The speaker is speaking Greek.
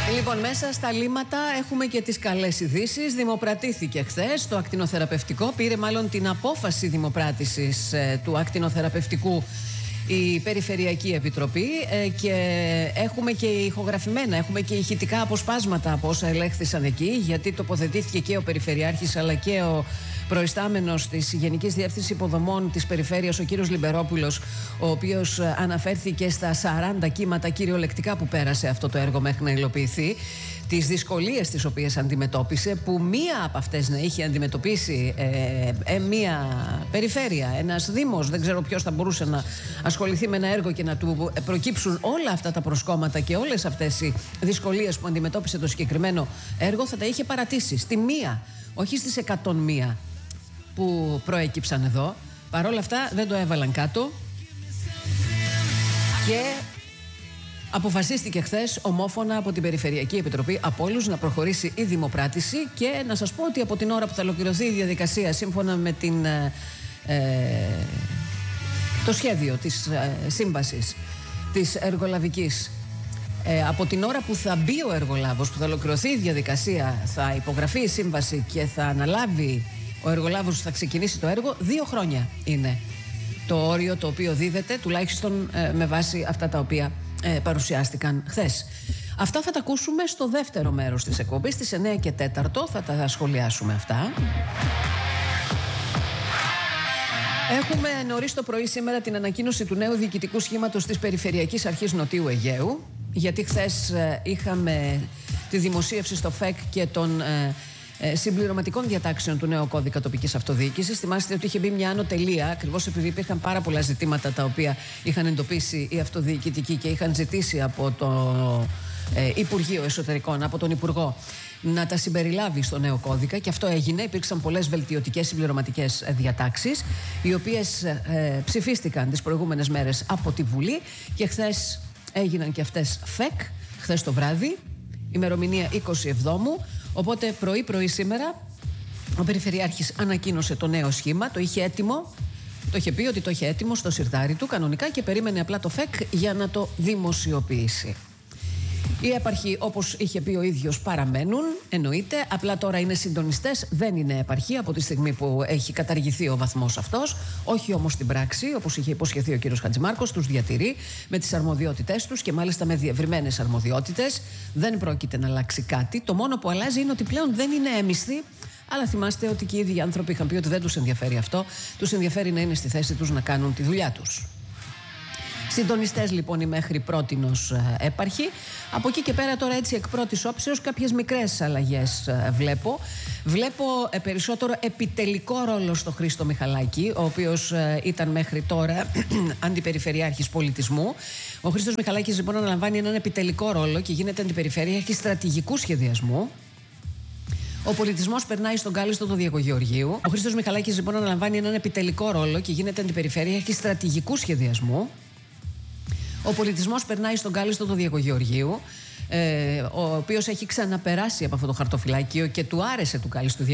Λοιπόν, μέσα στα λίμματα έχουμε και τις καλές ειδήσεις. Δημοπρατήθηκε χθες το ακτινοθεραπευτικό. Πήρε μάλλον την απόφαση δημοπράτησης του ακτινοθεραπευτικού η Περιφερειακή Επιτροπή και έχουμε και ηχογραφημένα, έχουμε και ηχητικά αποσπάσματα από όσα ελέγχθησαν εκεί, γιατί τοποθετήθηκε και ο Περιφερειάρχης αλλά και ο προϊστάμενος της Γενικής Διεύθυνσης Υποδομών της Περιφέρειας, ο κύριος Λιμπερόπουλος, ο οποίος αναφέρθηκε στα 40 κύματα κυριολεκτικά που πέρασε αυτό το έργο μέχρι να υλοποιηθεί, τις δυσκολίες τις οποίες αντιμετώπισε, που μία από αυτές να είχε αντιμετωπίσει μία περιφέρεια, ένας δήμος, δεν ξέρω ποιος θα μπορούσε να ασχοληθεί με ένα έργο και να του προκύψουν όλα αυτά τα προσκόμματα και όλες αυτές οι δυσκολίες που αντιμετώπισε το συγκεκριμένο έργο, θα τα είχε παρατήσει στη μία, όχι στις 101 που προέκυψαν εδώ. Παρ' όλα αυτά δεν το έβαλαν κάτω και αποφασίστηκε χθες ομόφωνα από την Περιφερειακή Επιτροπή από όλους να προχωρήσει η δημοπράτηση. Και να σας πω ότι από την ώρα που θα ολοκληρωθεί η διαδικασία σύμφωνα με το σχέδιο της σύμβασης της εργολαβικής, από την ώρα που θα μπει ο εργολάβος, που θα ολοκληρωθεί η διαδικασία, θα υπογραφεί η σύμβαση και θα αναλάβει ο εργολάβος που θα ξεκινήσει το έργο, 2 χρόνια είναι το όριο το οποίο δίδεται, τουλάχιστον με βάση αυτά τα οποία παρουσιάστηκαν χθες. Αυτά θα τα ακούσουμε στο δεύτερο μέρος της εκπομπής, στις 9 και 4 θα τα σχολιάσουμε αυτά. Έχουμε νωρίς το πρωί σήμερα την ανακοίνωση του νέου διοικητικού σχήματος της Περιφερειακής Αρχής Νοτιού Αιγαίου, γιατί χθες είχαμε τη δημοσίευση στο ΦΕΚ και των συμπληρωματικών διατάξεων του νέου κώδικα τοπικής αυτοδιοίκησης. Θυμάστε ότι είχε μπει μια άνω τελεία, ακριβώς επειδή υπήρχαν πάρα πολλά ζητήματα τα οποία είχαν εντοπίσει οι αυτοδιοικητικοί και είχαν ζητήσει από το Υπουργείο Εσωτερικών, από τον Υπουργό, να τα συμπεριλάβει στο νέο κώδικα, και αυτό έγινε. Υπήρξαν πολλές βελτιωτικές συμπληρωματικές διατάξεις, οι οποίες ψηφίστηκαν τις προηγούμενες μέρες από τη Βουλή και χθες έγιναν και αυτές ΦΕΚ, χθες το βράδυ, ημερομηνία 27. Οπότε πρωί σήμερα ο Περιφερειάρχης ανακοίνωσε το νέο σχήμα, το είχε έτοιμο, το είχε πει ότι το είχε έτοιμο στο σιρτάρι του κανονικά και περίμενε απλά το ΦΕΚ για να το δημοσιοποιήσει. Οι έπαρχοι, όπως είχε πει ο ίδιος, παραμένουν, εννοείται, απλά τώρα είναι συντονιστές, δεν είναι έπαρχοι από τη στιγμή που έχει καταργηθεί ο βαθμός αυτός, όχι όμως στην πράξη, όπως είχε υποσχεθεί ο κύριος Χατζημάρκος, τους διατηρεί με τις αρμοδιότητές τους και μάλιστα με διευρυμένες αρμοδιότητες. Δεν πρόκειται να αλλάξει κάτι. Το μόνο που αλλάζει είναι ότι πλέον δεν είναι έμισθοι. Αλλά θυμάστε ότι και οι ίδιοι άνθρωποι είχαν πει ότι δεν τους ενδιαφέρει αυτό. Τους ενδιαφέρει να είναι στη θέση τους να κάνουν τη δουλειά τους. Συντονιστές λοιπόν οι μέχρι πρότινος έπαρχοι. Από εκεί και πέρα τώρα, έτσι εκ πρώτης όψεως, κάποιες μικρές αλλαγές βλέπω. Βλέπω περισσότερο επιτελικό ρόλο στο Χρήστο Μιχαλάκη, ο οποίος ήταν μέχρι τώρα αντιπεριφερειάρχης πολιτισμού. Ο Χρήστος Μιχαλάκης λοιπόν αναλαμβάνει έναν επιτελικό ρόλο και γίνεται αντιπεριφερειάρχης στρατηγικού σχεδιασμού. Ο πολιτισμός περνάει στον κάλιστο του Διακογεωργίου. Ο Χρήστος Μιχαλάκης λοιπόν αναλαμβάνει έναν επιτελικό ρόλο και γίνεται αντιπεριφερειάρχης στρατηγικού σχεδιασμού. Ο πολιτισμός περνάει στον κάλιστο του Διακογεωργίου, ο οποίος έχει ξαναπεράσει από αυτό το χαρτοφυλάκιο και του άρεσε του κάλιστου